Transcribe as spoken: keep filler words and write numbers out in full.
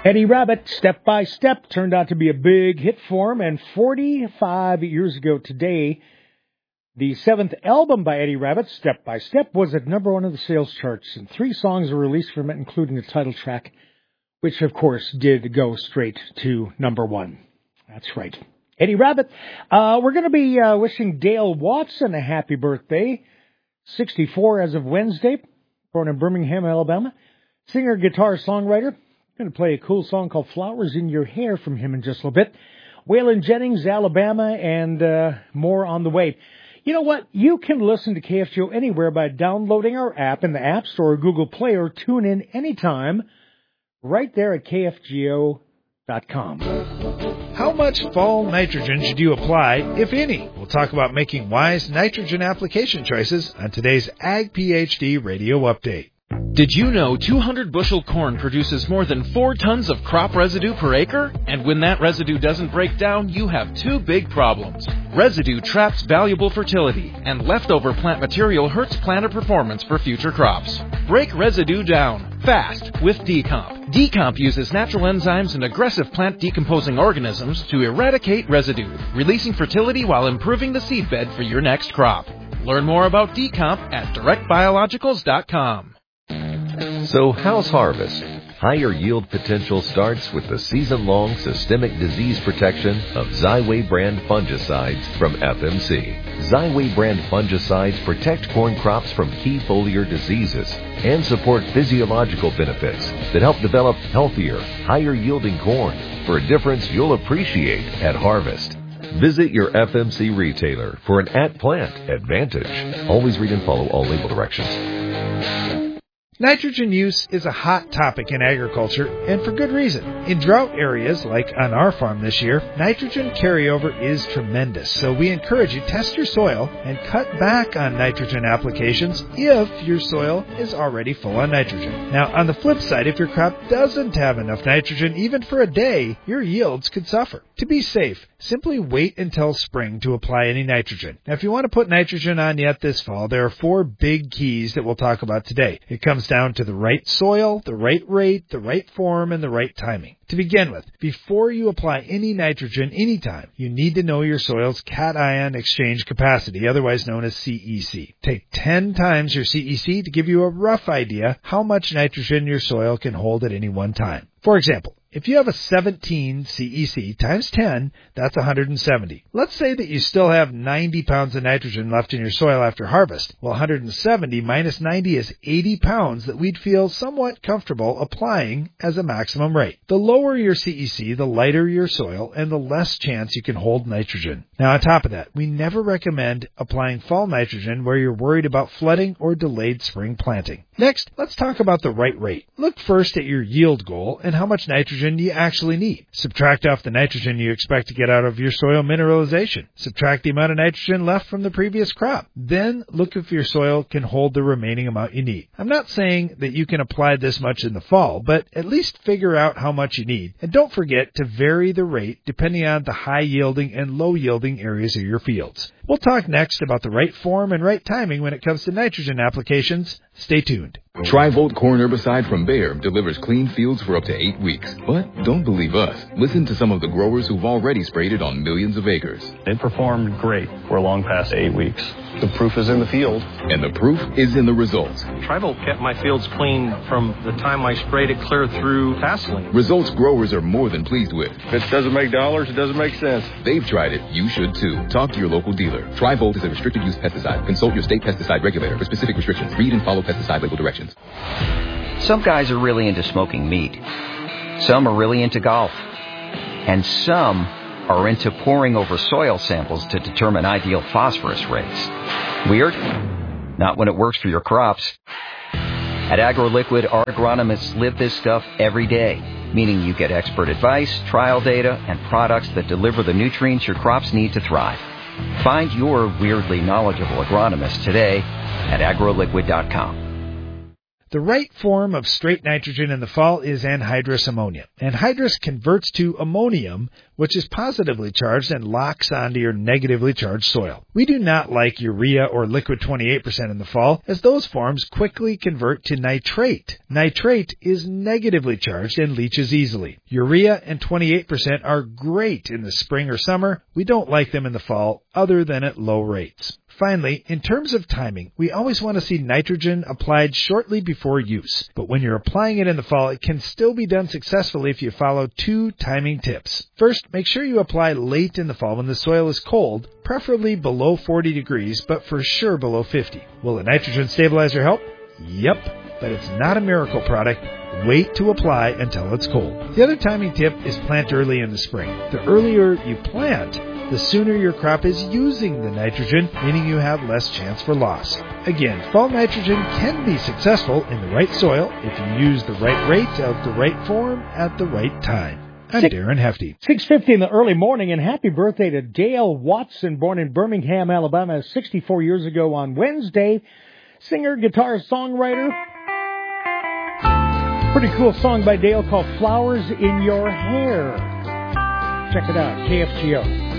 Eddie Rabbitt, Step by Step, turned out to be a big hit for him, and forty-five years ago today, the seventh album by Eddie Rabbitt, Step by Step, was at number one of the sales charts, and three songs were released from it, including the title track, which, of course, did go straight to number one. That's right. Eddie Rabbitt. Uh, we're going to be uh, wishing Dale Watson a happy birthday, sixty-four as of Wednesday, born in Birmingham, Alabama. Singer, guitar, songwriter. Going to play a cool song called Flowers in Your Hair from him in just a little bit. Waylon Jennings, Alabama, and uh, more on the way. You know what? You can listen to K F G O anywhere by downloading our app in the App Store or Google Play, or tune in anytime right there at K F G O dot com. How much fall nitrogen should you apply, if any? We'll talk about making wise nitrogen application choices on today's Ag PhD Radio Update. Did you know two hundred bushel corn produces more than four tons of crop residue per acre? And when that residue doesn't break down, you have two big problems. Residue traps valuable fertility, and leftover plant material hurts planter performance for future crops. Break residue down, fast, with Decomp. Decomp uses natural enzymes and aggressive plant decomposing organisms to eradicate residue, releasing fertility while improving the seedbed for your next crop. Learn more about Decomp at direct biologicals dot com. So how's harvest? Higher yield potential starts with the season-long systemic disease protection of Xyway brand fungicides from F M C. Xyway brand fungicides protect corn crops from key foliar diseases and support physiological benefits that help develop healthier, higher-yielding corn for a difference you'll appreciate at harvest. Visit your F M C retailer for an at-plant advantage. Always read and follow all label directions. Nitrogen use is a hot topic in agriculture, and for good reason. In drought areas, like on our farm this year, nitrogen carryover is tremendous, so we encourage you to test your soil and cut back on nitrogen applications if your soil is already full on nitrogen. Now, on the flip side, if your crop doesn't have enough nitrogen even for a day, your yields could suffer. To be safe, simply wait until spring to apply any nitrogen. Now, if you want to put nitrogen on yet this fall, there are four big keys that we'll talk about today. It comes down to the right soil, the right rate, the right form, and the right timing. To begin with, before you apply any nitrogen anytime, you need to know your soil's cation exchange capacity, otherwise known as C E C. Take ten times your C E C to give you a rough idea how much nitrogen your soil can hold at any one time. For example, if you have a seventeen C E C times ten, that's one hundred seventy. Let's say that you still have ninety pounds of nitrogen left in your soil after harvest. Well, one hundred seventy minus ninety is eighty pounds that we'd feel somewhat comfortable applying as a maximum rate. The lower your C E C, the lighter your soil, and the less chance you can hold nitrogen. Now, on top of that, we never recommend applying fall nitrogen where you're worried about flooding or delayed spring planting. Next, let's talk about the right rate. Look first at your yield goal and how much nitrogen you actually need. Subtract off the nitrogen you expect to get out of your soil mineralization. Subtract the amount of nitrogen left from the previous crop. Then look if your soil can hold the remaining amount you need. I'm not saying that you can apply this much in the fall, but at least figure out how much you need. And don't forget to vary the rate depending on the high-yielding and low-yielding areas of your fields. We'll talk next about the right form and right timing when it comes to nitrogen applications. Stay tuned. Tri-Volt corn herbicide from Bayer delivers clean fields for up to eight weeks. But don't believe us. Listen to some of the growers who've already sprayed it on millions of acres. It performed great for long past eight weeks. The proof is in the field. And the proof is in the results. Tri-Volt kept my fields clean from the time I sprayed it clear through Vaseline. Results growers are more than pleased with. If it doesn't make dollars, it doesn't make sense. They've tried it. You should too. Talk to your local dealer. Tri-Volt is a restricted use pesticide. Consult your state pesticide regulator for specific restrictions. Read and follow pesticide label directions. Some guys are really into smoking meat. Some are really into golf. And some are into poring over soil samples to determine ideal phosphorus rates. Weird? Not when it works for your crops. At AgroLiquid, our agronomists live this stuff every day, meaning you get expert advice, trial data, and products that deliver the nutrients your crops need to thrive. Find your weirdly knowledgeable agronomist today at agro liquid dot com. The right form of straight nitrogen in the fall is anhydrous ammonia. Anhydrous converts to ammonium, which is positively charged and locks onto your negatively charged soil. We do not like urea or liquid twenty-eight percent in the fall, as those forms quickly convert to nitrate. Nitrate is negatively charged and leaches easily. Urea and twenty-eight percent are great in the spring or summer. We don't like them in the fall, other than at low rates. Finally, in terms of timing, we always want to see nitrogen applied shortly before use. But when you're applying it in the fall, it can still be done successfully if you follow two timing tips. First, make sure you apply late in the fall when the soil is cold, preferably below forty degrees, but for sure below fifty. Will a nitrogen stabilizer help? Yep, but it's not a miracle product. Wait to apply until it's cold. The other timing tip is plant early in the spring. The earlier you plant, the sooner your crop is using the nitrogen, meaning you have less chance for loss. Again, fall nitrogen can be successful in the right soil if you use the right rate of the right form at the right time. I'm Six, Darren Hefty. six fifty in the early morning, and happy birthday to Dale Watson, born in Birmingham, Alabama, sixty-four years ago on Wednesday. Singer, guitar, songwriter. Pretty cool song by Dale called Flowers in Your Hair. Check it out, K F G O.